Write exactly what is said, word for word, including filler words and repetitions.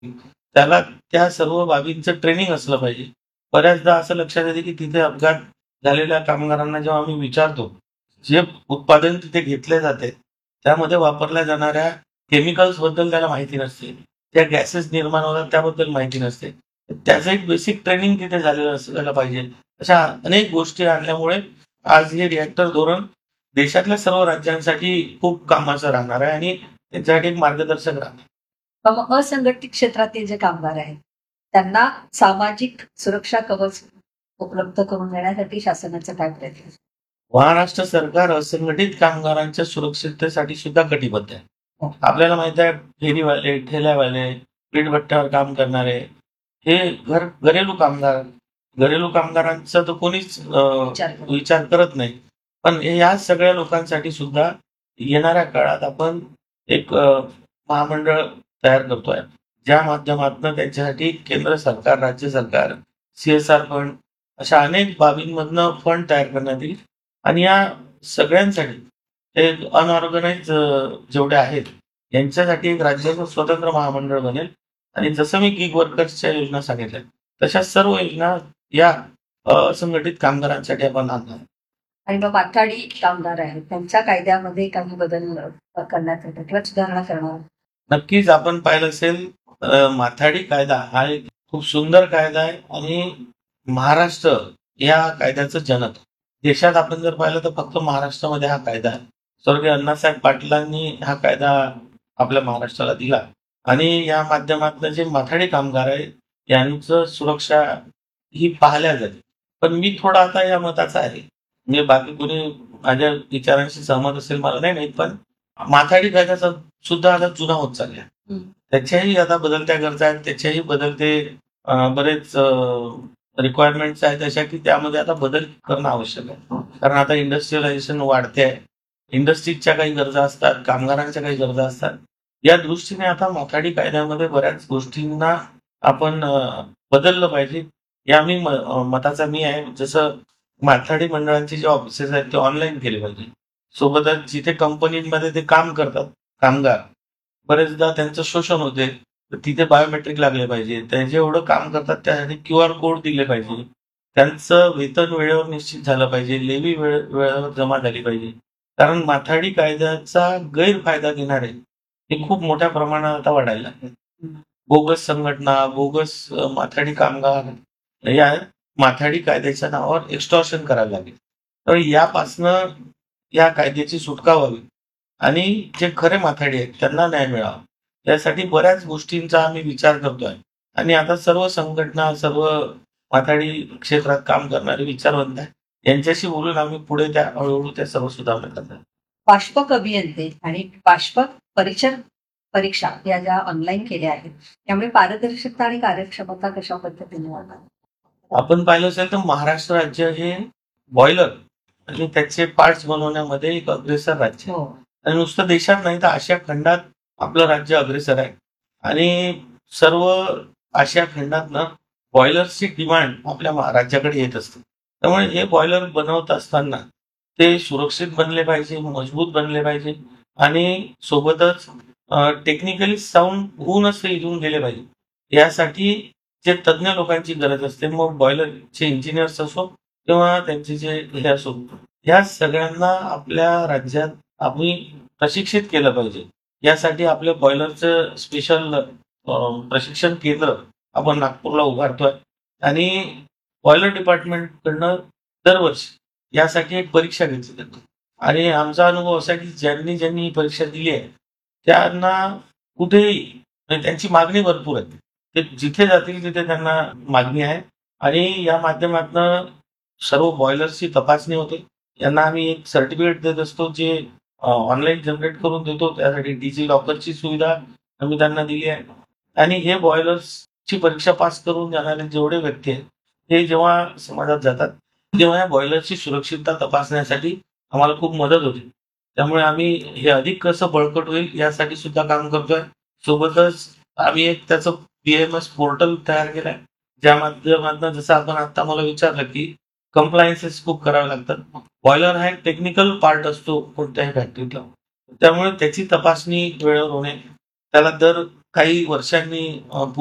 त्याला त्या सर्व बाबींचं ट्रेनिंग असलं पाहिजे. बऱ्याचदा असं लक्षात येते की तिथे अपघात झालेल्या कामगारांना जेव्हा आम्ही विचारतो, जे उत्पादन तिथे घेतले जाते, त्यामध्ये वापरल्या जाणाऱ्या केमिकल्स बद्दल त्याला माहिती नसते. त्या गॅसेस निर्माण होतात त्याबद्दल माहिती नसते. त्याचं एक बेसिक ट्रेनिंग तिथे झालेलं असायला पाहिजे. अशा अनेक गोष्टी आणल्यामुळे आज हे रिएक्टर धोरण देशातल्या सर्व राज्यांसाठी खूप कामाचं राहणार आहे आणि त्यांच्यासाठी एक मार्गदर्शक राहणार. मग असंघटित क्षेत्रातील जे कामगार आहेत त्यांना सामाजिक सुरक्षा कवच उपलब्ध करून देण्यासाठी शासनाचा काय प्रयत्न आहे? महाराष्ट्र सरकार असंघटित कामगारांच्या सुरक्षिततेसाठी सुद्धा कटिबद्ध आहे. आपल्याला माहित आहे फेरीवाले, ठेल्यावाले, पीठभट्ट्यावर काम करणारे हे घर घरेलू कामगार घरेलू कामगारांचा तर कोणीच अं, विचार करून. विचार करत नाही. पण हे या सगळ्या लोकांसाठी सुद्धा येणाऱ्या काळात आपण एक अं, महामंडळ तयार करतोय, ज्या माध्यमातून त्यांच्यासाठी केंद्र सरकार, राज्य सरकार, सीएसआर फंड अशा अनेक बाबींमधनं फंड तयार करण्यात येईल आणि या सगळ्यांसाठी ते अनऑर्गनाइज जेवढे आहेत यांच्यासाठी एक राज्याचं स्वतंत्र महामंडळ बनेल आणि जसं मी गिग वर्कर्सच्या योजना सांगितल्या तशा सर्व योजना या असंघटित कामगारांसाठी आपण आणणार. आणि मग माथाडी कामगार आहेत त्यांच्या कायद्यामध्ये काही बदल अ, करण्यात येतात किंवा सुधारणा करणार. नक्कीच आपण पाहिलं असेल अ, माथाडी कायदा हा एक खूप सुंदर कायदा आहे आणि महाराष्ट्र या कायद्याचं जनक. देशात आपण जर पाहिलं तर फक्त महाराष्ट्रामध्ये हा कायदा आहे. स्वर्गीय अण्णासाहेब पाटलांनी हा कायदा आपल्या महाराष्ट्राला दिला आणि या माध्यमातून जे माथाडी कामगार आहेत यांचं सुरक्षा ही पाहिल्या जाते. पण मी थोडा आता या मताचा आहे, म्हणजे बाकी कोणी माझ्या विचारांशी सहमत असेल मला नाही माहित, पण माथाडी कायद्याचा सुद्धा आता जुना होत चालला. हम्म. त्याच्याही आता बदलत्या गरजा आहेत, त्याच्याही बदलते अं, बरेच रिक्वायरमेंट्स आहेत अशा की त्यामध्ये आता बदल करणं आवश्यक आहे. कारण आता इंडस्ट्रियलायझेशन वाढते आहे, इंडस्ट्रीजच्या काही गरजा असतात, कामगारांच्या काही गरजा असतात. या दृष्टीने आता माथाडी कायद्यामध्ये बऱ्याच गोष्टींना आपण अं, बदललं पाहिजे. या मी म- अं, मताचा मी आहे. जसं माथाडी मंडळांचे जे ऑफिसेस आहेत ते ऑनलाईन केले पाहिजे. सोबतच जिथे कंपनीमध्ये ते काम करतात कामगार, बरेचदा त्यांचं शोषण होते, तर तिथे बायोमेट्रिक लागले पाहिजे. ते जेवढं काम करतात त्यासाठी क्यू आर कोड दिले पाहिजे. त्यांचं वेतन वेळेवर निश्चित झालं पाहिजे, लेवी वेळे वेळेवर जमा झाली पाहिजे. कारण माथाडी कायद्याचा गैरफायदा घेणारे हे खूप मोठ्या प्रमाणात आता वाढायला लागले. बोगस संघटना, बोगस अ, माथाडी कामगार या माथाडी कायद्याच्या नावावर एक्स्टॉर्शन करायला लागले. तर यापासनं या कायद्याची सुटका व्हावी आणि जे खरे माथाडी आहेत त्यांना न्याय मिळावा, यासाठी बऱ्याच गोष्टींचा आम्ही विचार करतोय आणि आता सर्व संघटना, सर्व माथाडी क्षेत्रात काम करणारे विचारवंत आहेत यांच्याशी बोलून आम्ही पुढे त्या हळूहळू त्या सर्व सुधारणा करणार. बाष्पक अभियंते आणि बाष्पक परीक्षण परीक्षा या ज्या ऑनलाईन केल्या आहेत त्यामुळे पारदर्शकता आणि कार्यक्षमता कशा पद्धतीने वाढणार. आपण पाहिलं असेल तर महाराष्ट्र राज्य हे बॉयलर आणि त्याचे पार्ट्स बनवण्यामध्ये एक अग्रेसर राज्य आहे. हो. आणि नुसतं देशात नाही तर आशिया खंडात आपलं राज्य अग्रेसर आहे आणि सर्व आशिया खंडातनं बॉयलर्सची डिमांड आपल्या मा- राज्याकडे येत असते. त्यामुळे हे बॉयलर बनवत असताना ते सुरक्षित बनले पाहिजे, मजबूत बनले पाहिजे आणि सोबतच टेक्निकली साऊंड होऊनच ते इथून गेले पाहिजे. यासाठी जे तज्ज्ञ लोकांची गरज असते, मग बॉयलरचे इंजिनियर्स असो किंवा त्यांचे जे हे असो, या सगळ्यांना आपल्या राज्यात आम्ही प्रशिक्षित केलं पाहिजे. यासाठी आपल्या बॉयलरचं स्पेशल प्रशिक्षण केंद्र आपण नागपूरला उभारतोय आणि बॉयलर डिपार्टमेंटकडनं दरवर्षी यासाठी एक परीक्षा घेतली जाते आणि आमचा अनुभव असा की ज्यांनी ज्यांनी ही परीक्षा दिली आहे त्यांना कुठेही म्हणजे त्यांची मागणी भरपूर आहे. ते जिथे जातील तिथे त्यांना मागणी आहे आणि या माध्यमातून सर्व बॉयलर्सची तपासणी होते. यांना आम्ही एक सर्टिफिकेट देत असतो जे ऑनलाईन जनरेट करून देतो. त्यासाठी डिजी लॉकरची सुविधा आम्ही त्यांना दिली आहे आणि हे बॉयलर्सची परीक्षा पास करून जाणारे जेवढे व्यक्ती आहेत हे जेव्हा समाजात जातात तेव्हा या बॉयलरची सुरक्षितता तपासण्यासाठी आम्हाला खूप मदत होते. त्यामुळे आम्ही हे अधिक कसं बळकट होईल यासाठी सुद्धा काम करतोय. सोबतच आम्ही एक त्याचं पीएमएस पोर्टल तयार केलाय, ज्या माध्यमातून जसं आपण आता मला विचारलं की कंप्लायन्सेस खूप करावे लागतात. बॉयलर हा एक टेक्निकल पार्ट असतो कोणत्याही फॅक्टरीतला, त्यामुळे त्याची तपासणी वेळेवर होणे त्याला दर काही वर्षांनी अ,